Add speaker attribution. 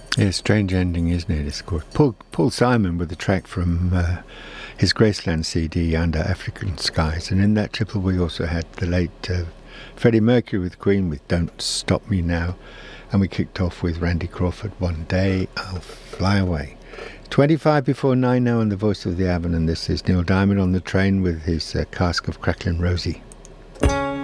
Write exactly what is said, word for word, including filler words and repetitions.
Speaker 1: Yeah, strange ending, isn't it? It's called Paul, Paul Simon with the track from uh, his Graceland C D, Under African Skies. And in that triple we also had the late uh, Freddie Mercury with Queen with Don't Stop Me Now. And we kicked off with Randy Crawford, One Day I'll Fly Away. twenty-five before nine now on the Voice of the Avon, and this is Neil Diamond on the train with his uh, cask of Cracklin' Rosie.